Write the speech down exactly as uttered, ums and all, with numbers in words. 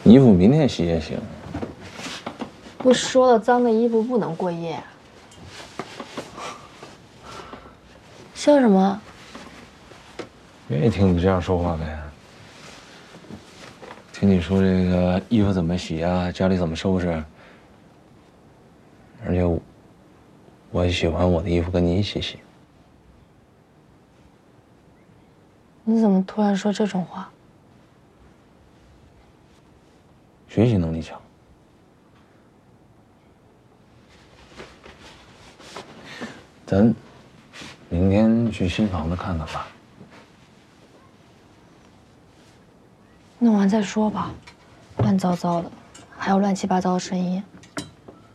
衣服明天洗也行。 不说了，脏的衣服不能过夜。笑什么？ 愿意听你这样说话呗。听你说这个衣服怎么洗啊，家里怎么收拾，而且我我喜欢我的衣服跟你一起洗。 你怎么突然说这种话？ 学习能力强。咱明天去新房子看看吧。 弄完再说吧，乱糟糟的，还有乱七八糟的声音。